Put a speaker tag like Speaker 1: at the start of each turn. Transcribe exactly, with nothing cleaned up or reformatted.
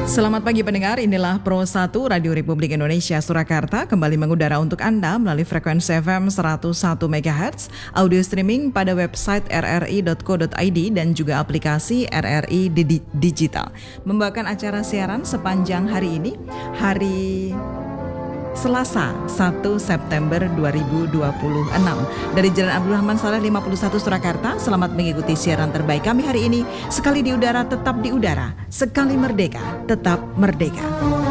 Speaker 1: Selamat pagi pendengar, inilah Pro satu Radio Republik Indonesia Surakarta kembali mengudara untuk Anda melalui frekuensi F M seratus satu megahertz, audio streaming pada website r r i dot co dot i d dan juga aplikasi R R I Digital. Membawakan acara siaran sepanjang hari ini, hari Selasa satu September dua ribu dua puluh enam dari Jalan Abdul Rahman Saleh lima puluh satu Surakarta. Selamat mengikuti siaran terbaik kami hari ini. Sekali di udara tetap di udara, sekali merdeka tetap merdeka.